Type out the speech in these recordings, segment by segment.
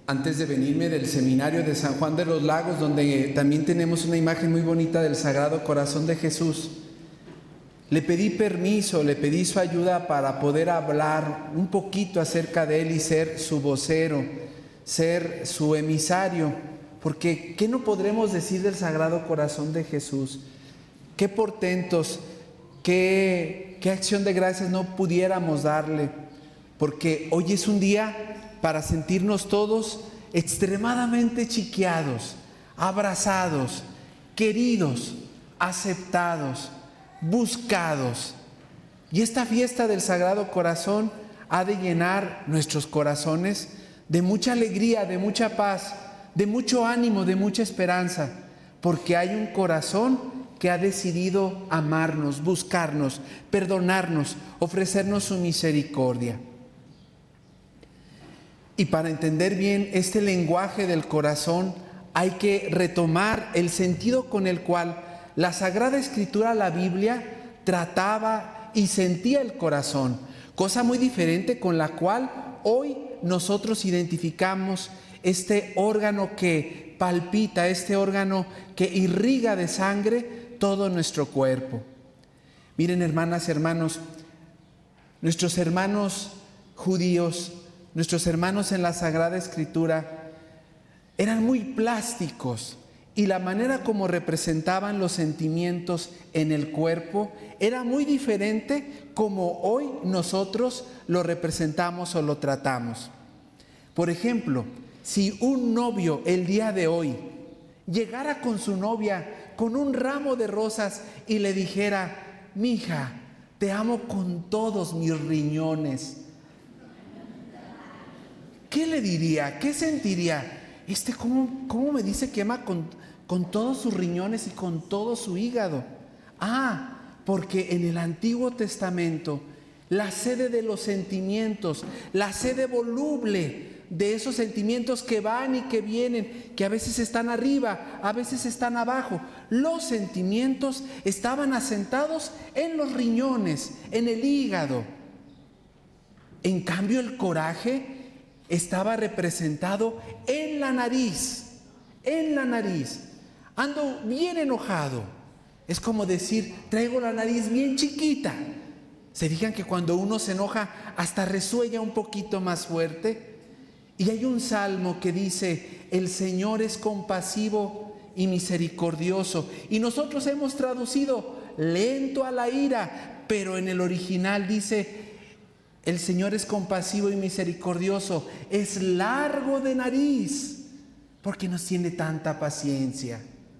Antes de venirme del seminario de San Juan de los Lagos, donde también tenemos una imagen muy bonita del Sagrado Corazón de Jesús, le pedí permiso, le pedí su ayuda para poder hablar un poquito acerca de él y ser su vocero, ser su emisario, porque ¿qué no podremos decir del Sagrado Corazón de Jesús? ¿Qué portentos, qué acción de gracias no pudiéramos darle? Porque hoy es un día para sentirnos todos extremadamente chiqueados, abrazados, queridos, aceptados, buscados. Y esta fiesta del Sagrado Corazón ha de llenar nuestros corazones de mucha alegría, de mucha paz, de mucho ánimo, de mucha esperanza, porque hay un corazón que ha decidido amarnos, buscarnos, perdonarnos, ofrecernos su misericordia. Y para entender bien este lenguaje del corazón, hay que retomar el sentido con el cual la Sagrada Escritura, la Biblia, trataba y sentía el corazón, cosa muy diferente con la cual hoy nosotros identificamos este órgano que palpita, este órgano que irriga de sangre todo nuestro cuerpo. Miren, hermanas y hermanos, nuestros hermanos judíos, nuestros hermanos en la Sagrada Escritura eran muy plásticos y la manera como representaban los sentimientos en el cuerpo era muy diferente como hoy nosotros lo representamos o lo tratamos. Por ejemplo, si un novio el día de hoy llegara con su novia con un ramo de rosas y le dijera: mija, te amo con todos mis riñones, ¿qué le diría? ¿Qué sentiría? ¿Cómo me dice que ama con todos sus riñones y con todo su hígado? Porque en el Antiguo Testamento la sede de los sentimientos, la sede voluble de esos sentimientos que van y que vienen, que a veces están arriba, a veces están abajo, los sentimientos estaban asentados en los riñones, en el hígado. En cambio, el coraje estaba representado en la nariz, en la nariz. Ando bien enojado. Es como decir, traigo la nariz bien chiquita. Se fijan que cuando uno se enoja hasta resuella un poquito más fuerte. Y hay un salmo que dice: el Señor es compasivo y misericordioso. Y nosotros hemos traducido lento a la ira, pero en el original dice: el Señor es compasivo y misericordioso, es largo de nariz, porque nos tiene tanta paciencia.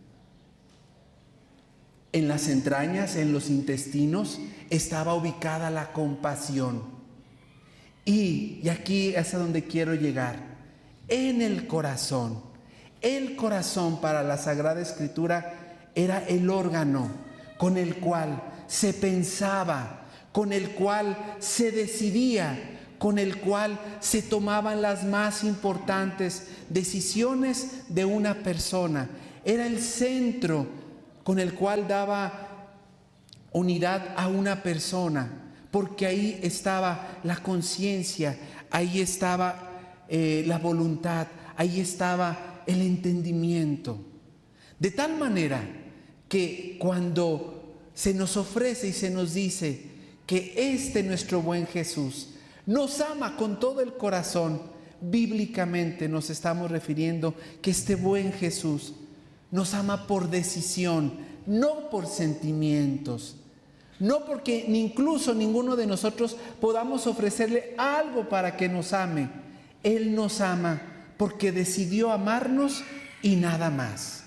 En las entrañas, en los intestinos, estaba ubicada la compasión. Y aquí es a donde quiero llegar. En el corazón para la Sagrada Escritura era el órgano con el cual se pensaba, con el cual se decidía, con el cual se tomaban las más importantes decisiones de una persona. Era el centro con el cual daba unidad a una persona, porque ahí estaba la conciencia, ahí estaba la voluntad, ahí estaba el entendimiento. De tal manera que cuando se nos ofrece y se nos dice que nuestro buen Jesús nos ama con todo el corazón, bíblicamente nos estamos refiriendo que este buen Jesús nos ama por decisión, no por sentimientos, no porque incluso ninguno de nosotros podamos ofrecerle algo para que nos ame. Él nos ama porque decidió amarnos y nada más.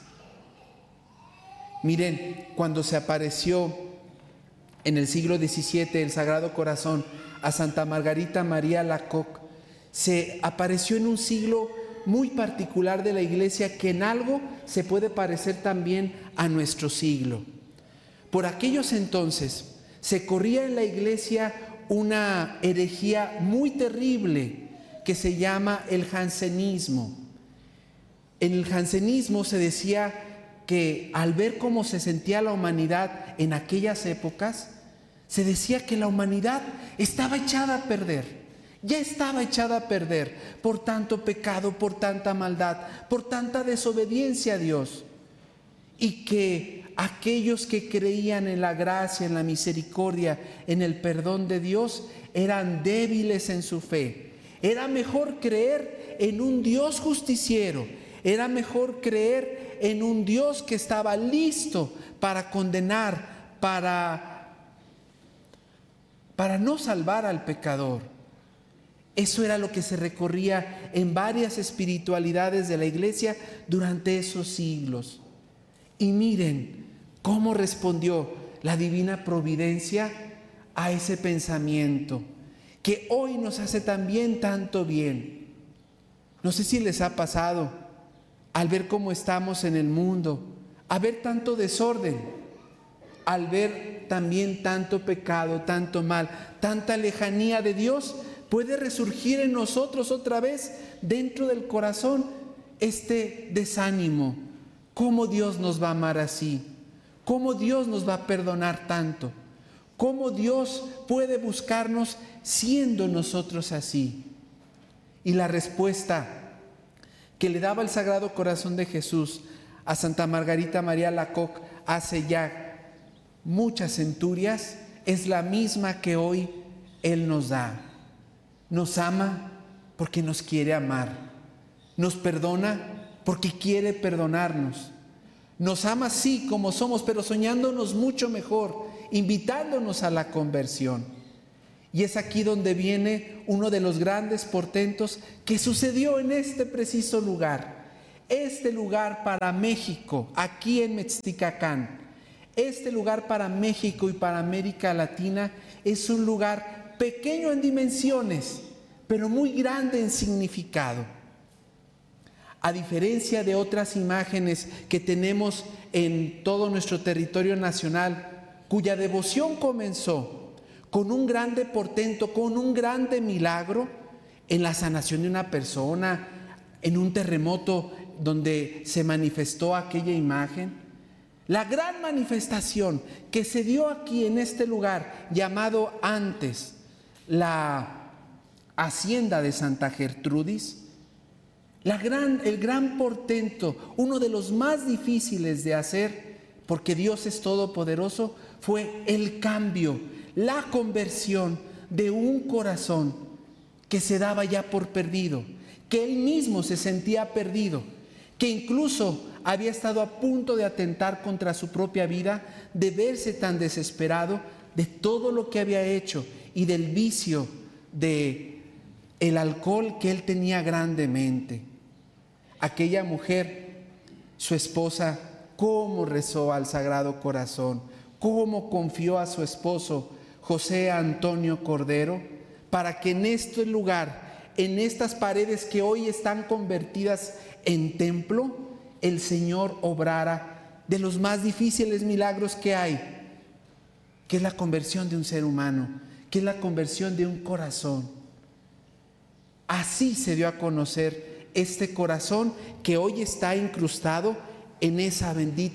Miren, cuando se apareció en el siglo XVII el Sagrado Corazón a Santa Margarita María Alacoque, se apareció en un siglo muy particular de la Iglesia que en algo se puede parecer también a nuestro siglo. Por aquellos entonces se corría en la Iglesia una herejía muy terrible que se llama el jansenismo. En el jansenismo se decía que al ver cómo se sentía la humanidad en aquellas épocas, se decía que la humanidad estaba echada a perder. Ya estaba echada a perder por tanto pecado, por tanta maldad, por tanta desobediencia a Dios. Y que aquellos que creían en la gracia, en la misericordia, en el perdón de Dios, eran débiles en su fe. Era mejor creer en un Dios justiciero, era mejor creer en un Dios que estaba listo para condenar, para no salvar al pecador. Eso era lo que se recorría en varias espiritualidades de la iglesia durante esos siglos. Y miren cómo respondió la divina providencia a ese pensamiento, que hoy nos hace también tanto bien. No sé si les ha pasado al ver cómo estamos en el mundo, al ver tanto desorden, al ver también tanto pecado, tanto mal, tanta lejanía de Dios, puede resurgir en nosotros otra vez dentro del corazón este desánimo. ¿Cómo Dios nos va a amar así? ¿Cómo Dios nos va a perdonar tanto? ¿Cómo Dios puede buscarnos siendo nosotros así? Y la respuesta que le daba el Sagrado Corazón de Jesús a Santa Margarita María Alacoque hace ya muchas centurias es la misma que hoy Él nos da. Nos ama porque nos quiere amar. Nos perdona porque quiere perdonarnos. Nos ama así como somos, pero soñándonos mucho mejor, invitándonos a la conversión. Y es aquí donde viene uno de los grandes portentos que sucedió en este preciso lugar. Este lugar para México, aquí en Mexticacán, este lugar para México y para América Latina es un lugar pequeño en dimensiones, pero muy grande en significado. A diferencia de otras imágenes que tenemos en todo nuestro territorio nacional, cuya devoción comenzó con un grande portento, con un grande milagro en la sanación de una persona, en un terremoto donde se manifestó aquella imagen. La gran manifestación que se dio aquí en este lugar, llamado antes la Hacienda de Santa Gertrudis, el gran portento, uno de los más difíciles de hacer, porque Dios es todopoderoso, fue el cambio, la conversión de un corazón que se daba ya por perdido, que él mismo se sentía perdido, que incluso había estado a punto de atentar contra su propia vida, de verse tan desesperado de todo lo que había hecho y del vicio de el alcohol que él tenía grandemente. Aquella mujer, su esposa, cómo rezó al Sagrado Corazón, cómo confió a su esposo José Antonio Cordero para que en este lugar, en estas paredes que hoy están convertidas en templo, el Señor obrara de los más difíciles milagros que hay, que es la conversión de un ser humano, que es la conversión de un corazón. Así se dio a conocer este corazón que hoy está incrustado en esa bendita